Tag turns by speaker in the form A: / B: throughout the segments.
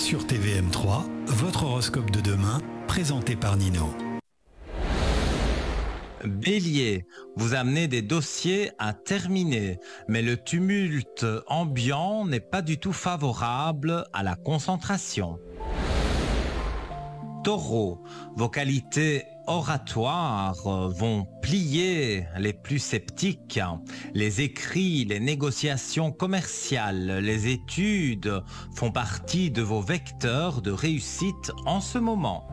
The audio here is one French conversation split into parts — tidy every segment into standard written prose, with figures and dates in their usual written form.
A: sur TVM3, votre horoscope de demain, présenté par Nino.
B: Bélier, vous amenez des dossiers à terminer, mais le tumulte ambiant n'est pas du tout favorable à la concentration. Taureau, vos qualités oratoires vont plier les plus sceptiques. Les écrits, les négociations commerciales, les études font partie de vos vecteurs de réussite en ce moment.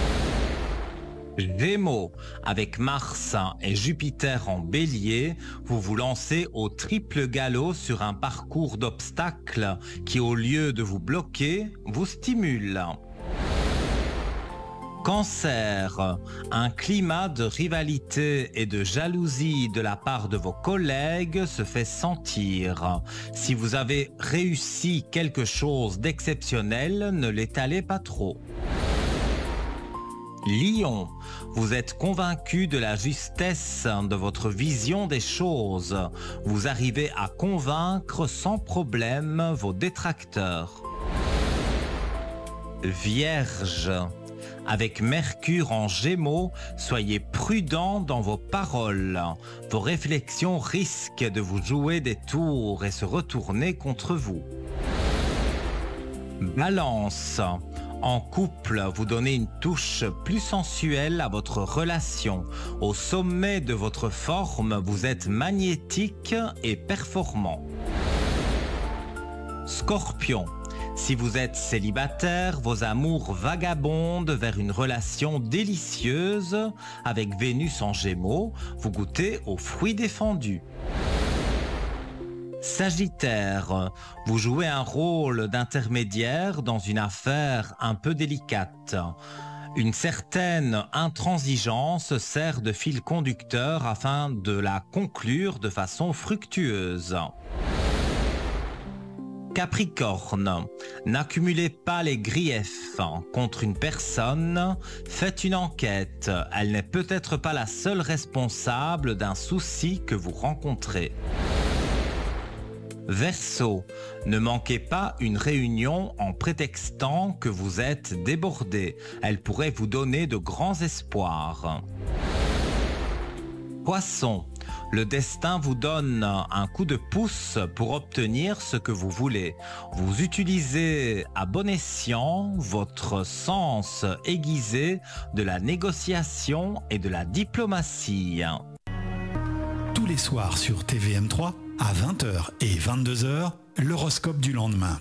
B: Gémeaux, avec Mars et Jupiter en bélier, vous vous lancez au triple galop sur un parcours d'obstacles qui, au lieu de vous bloquer, vous stimule. Cancer, un climat de rivalité et de jalousie de la part de vos collègues se fait sentir. Si vous avez réussi quelque chose d'exceptionnel, ne l'étalez pas trop. Lion, vous êtes convaincu de la justesse de votre vision des choses. Vous arrivez à convaincre sans problème vos détracteurs. Vierge, avec Mercure en Gémeaux, soyez prudent dans vos paroles. Vos réflexions risquent de vous jouer des tours et se retourner contre vous. Balance, en couple, vous donnez une touche plus sensuelle à votre relation. Au sommet de votre forme, vous êtes magnétique et performant. Scorpion, si vous êtes célibataire, vos amours vagabondent vers une relation délicieuse. Avec Vénus en Gémeaux, vous goûtez aux fruits défendus. Sagittaire, vous jouez un rôle d'intermédiaire dans une affaire un peu délicate. Une certaine intransigeance sert de fil conducteur afin de la conclure de façon fructueuse. Capricorne, n'accumulez pas les griefs contre une personne, faites une enquête. Elle n'est peut-être pas la seule responsable d'un souci que vous rencontrez. Verseau, ne manquez pas une réunion en prétextant que vous êtes débordé. Elle pourrait vous donner de grands espoirs. Poisson, le destin vous donne un coup de pouce pour obtenir ce que vous voulez. Vous utilisez à bon escient votre sens aiguisé de la négociation et de la diplomatie.
A: Tous les soirs sur TVM3, à 20h et 22h, l'horoscope du lendemain.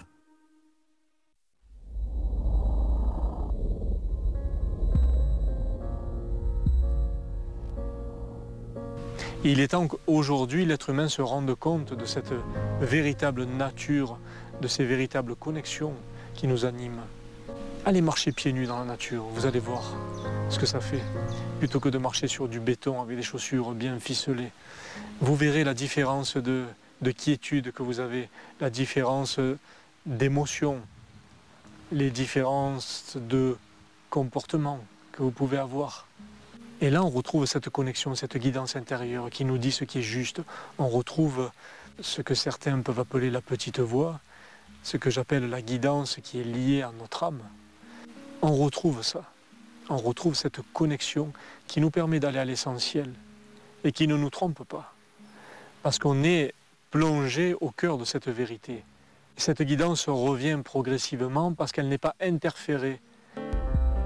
C: Il est temps qu'aujourd'hui, l'être humain se rende compte de cette véritable nature, de ces véritables connexions qui nous animent. Allez marcher pieds nus dans la nature, vous allez voir ce que ça fait. Plutôt que de marcher sur du béton avec des chaussures bien ficelées. Vous verrez la différence de quiétude que vous avez, la différence d'émotion, les différences de comportement que vous pouvez avoir. Et là, on retrouve cette connexion, cette guidance intérieure qui nous dit ce qui est juste. On retrouve ce que certains peuvent appeler la petite voix, ce que j'appelle la guidance qui est liée à notre âme. On retrouve ça. On retrouve cette connexion qui nous permet d'aller à l'essentiel et qui ne nous trompe pas. Parce qu'on est plongé au cœur de cette vérité. Cette guidance revient progressivement parce qu'elle n'est pas interférée